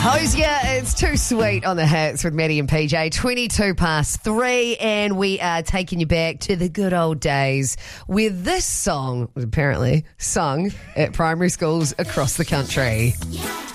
Hosier, it's too sweet on the hits with Maddie and PJ. 22 past 3, and we are taking you back to the good old days where this song was apparently sung at primary schools across the country.